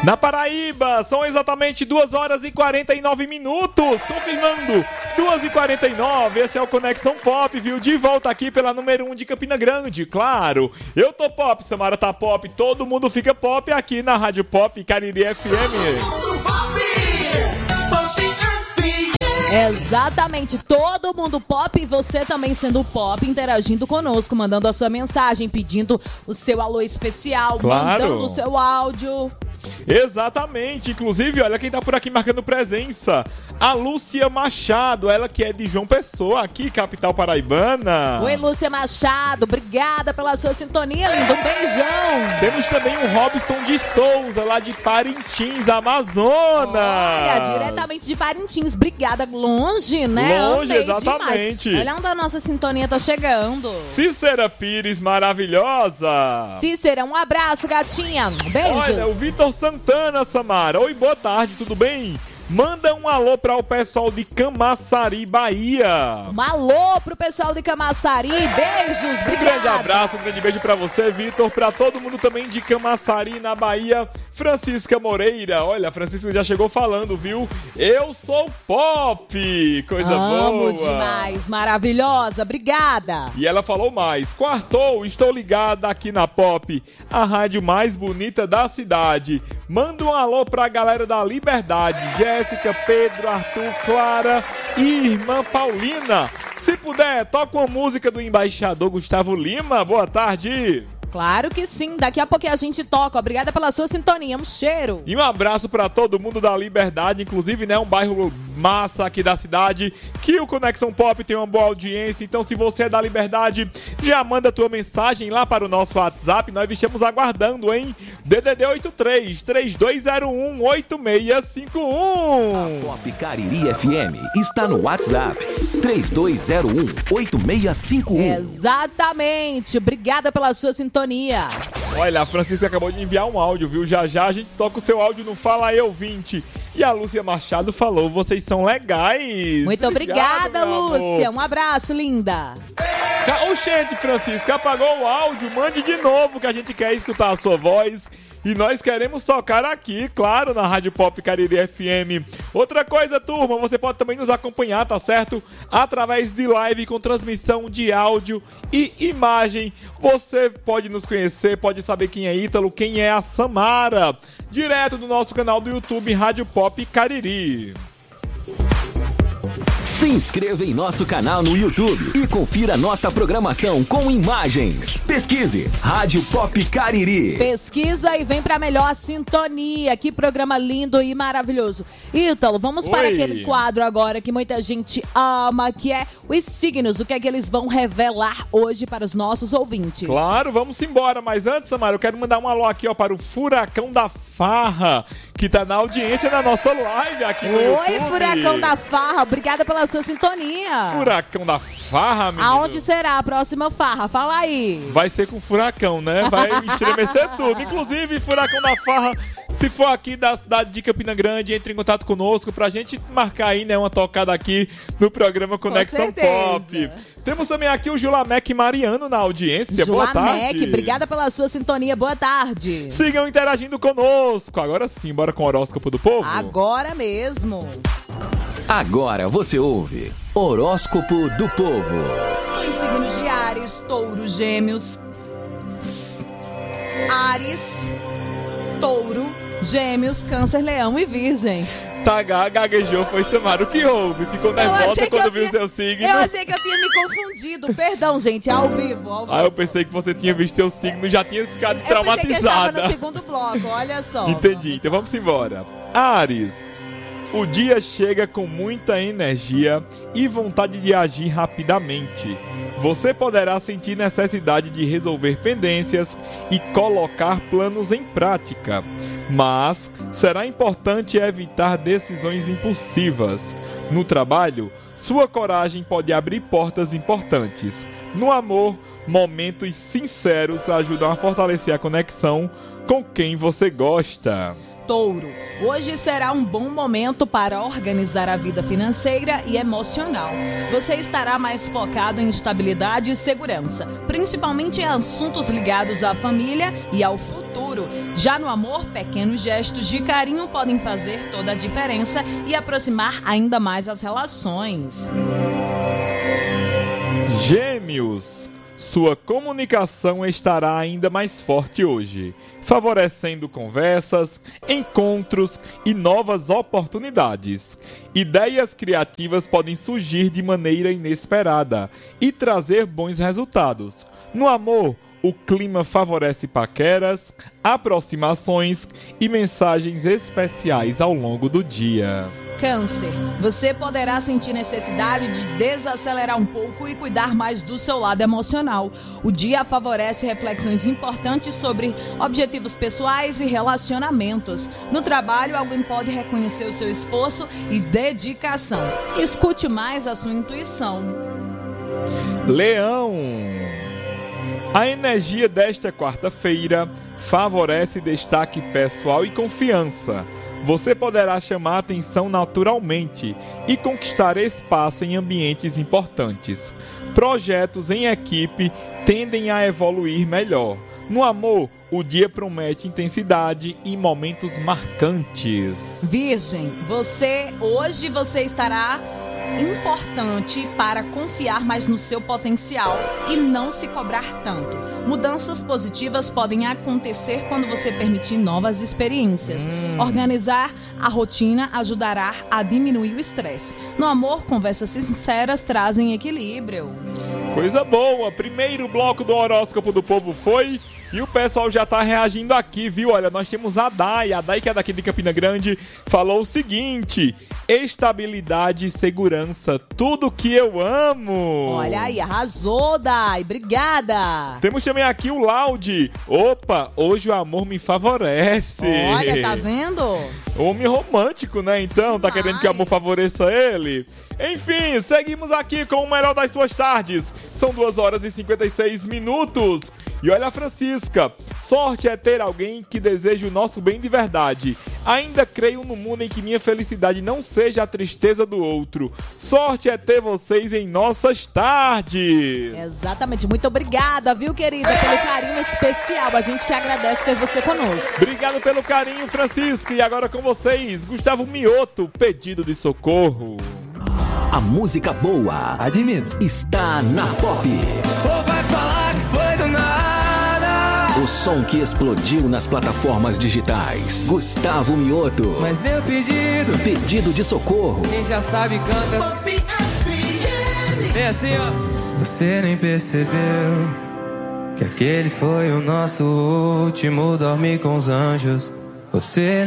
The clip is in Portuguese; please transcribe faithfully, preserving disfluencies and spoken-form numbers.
Na Paraíba, são exatamente duas horas e quarenta e nove minutos, confirmando, duas e quarenta e nove, esse é o Conexão Pop, viu? De volta aqui pela número um de Campina Grande, claro. Eu tô pop, Samara tá pop, todo mundo fica pop aqui na Rádio Pop Cariri F M. Exatamente, todo mundo pop e você também sendo pop, interagindo conosco, mandando a sua mensagem, pedindo o seu alô especial, claro. Mandando o seu áudio. Exatamente, inclusive, olha quem tá por aqui marcando presença, a Lúcia Machado, ela que é de João Pessoa, aqui, capital paraibana. Oi, Lúcia Machado, obrigada pela sua sintonia, linda, um beijão. Temos também o Robson de Souza, lá de Parintins, Amazonas. Olha, diretamente de Parintins, obrigada, longe, né? Longe, Amei exatamente. Demais. Olha onde a nossa sintonia tá chegando. Cícera Pires, maravilhosa. Cícera, um abraço, gatinha, beijos. Olha, o Vitor Santana, Samara. Oi, boa tarde, tudo bem? Manda um alô para o pessoal de Camaçari, Bahia. Um alô pro pessoal de Camaçari, beijos, obrigada. Um grande abraço, um grande beijo para você, Vitor, para todo mundo também de Camaçari, na Bahia. Francisca Moreira, olha, a Francisca já chegou falando, viu? Eu sou pop, coisa boa. Amo demais, maravilhosa, obrigada. E ela falou mais, quartou, estou ligada aqui na Pop, a rádio mais bonita da cidade. Manda um alô pra galera da Liberdade, Jéssica, Pedro, Arthur, Clara e irmã Paulina. Se puder, toca uma música do embaixador Gustavo Lima. Boa tarde. Claro que sim, daqui a pouco a gente toca. Obrigada pela sua sintonia, um cheiro. E um abraço pra todo mundo da Liberdade, inclusive, né, um bairro massa aqui da cidade, que o Conexão Pop tem uma boa audiência. Então, se você é da Liberdade, já manda tua mensagem lá para o nosso WhatsApp, nós estamos aguardando, hein? D D D oito três, três dois zero um, oito seis cinco um. A Pop Cariri F M está no WhatsApp, três dois zero um, oito seis cinco um. Exatamente, obrigada pela sua sintonia. Olha, a Francisca acabou de enviar um áudio, viu? Já já a gente toca o seu áudio no Fala Aí Ouvinte. E a Lúcia Machado falou, vocês são legais. Muito Obrigado, obrigada, Lúcia. Um abraço, linda. Oxente, Francisca, apagou o áudio. Mande de novo que a gente quer escutar a sua voz. E nós queremos tocar aqui, claro, na Rádio Pop Cariri F M. Outra coisa, turma, você pode também nos acompanhar, tá certo? Através de live com transmissão de áudio e imagem. Você pode nos conhecer, pode saber quem é Ítalo, quem é a Samara. Direto do nosso canal do YouTube, Rádio Pop Cariri. Se inscreva em nosso canal no YouTube e confira nossa programação com imagens. Pesquise Rádio Pop Cariri. Pesquisa e vem pra melhor sintonia. Que programa lindo e maravilhoso. Ítalo, vamos Oi. para aquele quadro agora que muita gente ama, que é os signos. O que é que eles vão revelar hoje para os nossos ouvintes? Claro, vamos embora. Mas antes, Samara, eu quero mandar um alô aqui, ó, para o Furacão da Farra, que tá na audiência da nossa live aqui no Oi, YouTube. Oi, Furacão da Farra. Obrigada pela sua sintonia. Furacão da Farra, menino. Aonde será a próxima farra? Fala aí. Vai ser com furacão, né? Vai estremecer tudo. Inclusive, Furacão da Farra, se for aqui da cidade de Campina Grande, entre em contato conosco pra gente marcar aí, né, uma tocada aqui no programa Conexão Pop. Temos também aqui o Julamec Mariano na audiência. Boa tarde. Julamec, obrigada pela sua sintonia. Boa tarde. Sigam interagindo conosco. Agora sim, bora com o horóscopo do povo? Agora mesmo. Agora você ouve Horóscopo do Povo. Os signos de Áries, Touro, Gêmeos, Áries, Touro, Gêmeos, Câncer, Leão e Virgem. Tá, gaguejou, foi Samara. O que houve? Ficou nervosa quando viu o seu signo? Eu achei que eu tinha me confundido. Perdão, gente, ao vivo, ao vivo. Ah, eu pensei que você tinha visto seu signo e já tinha ficado eu traumatizada. Eu pensei que eu estava no segundo bloco, olha só. Entendi, então vamos embora. Áries, o dia chega com muita energia e vontade de agir rapidamente. Você poderá sentir necessidade de resolver pendências e colocar planos em prática. Mas será importante evitar decisões impulsivas. No trabalho, sua coragem pode abrir portas importantes. No amor, momentos sinceros ajudam a fortalecer a conexão com quem você gosta. Touro, hoje será um bom momento para organizar a vida financeira e emocional. Você estará mais focado em estabilidade e segurança, principalmente em assuntos ligados à família e ao futuro. futuro. Já no amor, pequenos gestos de carinho podem fazer toda a diferença e aproximar ainda mais as relações. Gêmeos, sua comunicação estará ainda mais forte hoje, favorecendo conversas, encontros e novas oportunidades. Ideias criativas podem surgir de maneira inesperada e trazer bons resultados. No amor, o clima favorece paqueras, aproximações e mensagens especiais ao longo do dia. Câncer, você poderá sentir necessidade de desacelerar um pouco e cuidar mais do seu lado emocional. O dia favorece reflexões importantes sobre objetivos pessoais e relacionamentos. No trabalho, alguém pode reconhecer o seu esforço e dedicação. Escute mais a sua intuição. Leão, a energia desta quarta-feira favorece destaque pessoal e confiança. Você poderá chamar a atenção naturalmente e conquistar espaço em ambientes importantes. Projetos em equipe tendem a evoluir melhor. No amor, o dia promete intensidade e momentos marcantes. Virgem, você hoje você estará importante para confiar mais no seu potencial e não se cobrar tanto. Mudanças positivas podem acontecer quando você permitir novas experiências. Hum. Organizar a rotina ajudará a diminuir o estresse. No amor, conversas sinceras trazem equilíbrio. Coisa boa! Primeiro bloco do horóscopo do povo foi... E o pessoal já tá reagindo aqui, viu? Olha, nós temos a Dai, a Dai que é daqui de Campina Grande, falou o seguinte: estabilidade e segurança, tudo que eu amo. Olha aí, arrasou, Dai, obrigada. Temos também aqui o Laude. Opa, hoje o amor me favorece. Olha, tá vendo? Homem romântico, né? Então, tá querendo que o amor favoreça ele? Enfim, seguimos aqui com o melhor das suas tardes. São duas horas e cinquenta e seis minutos. E olha, Francisca, sorte é ter alguém que deseja o nosso bem de verdade. Ainda creio no mundo em que minha felicidade não seja a tristeza do outro. Sorte é ter vocês em nossas tardes. Exatamente, muito obrigada, viu, querida, pelo carinho especial. A gente que agradece ter você conosco. Obrigado pelo carinho, Francisca. E agora com vocês, Gustavo Mioto, Pedido de Socorro. A música boa, admito, está na Pop. Ou vai falar que foi do nada. O som que explodiu nas plataformas digitais. Gustavo Mioto. Mas meu pedido, Pedido de Socorro. quem já sabe canta. Pop F M. Vem assim, ó. Você nem percebeu que aquele foi o nosso último dormir com os anjos. Você